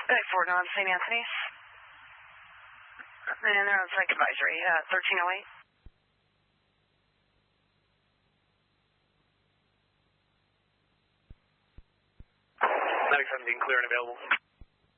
Forward on St. Anthony's. And they're on psych advisory, 1308. Medic 17, clear and available.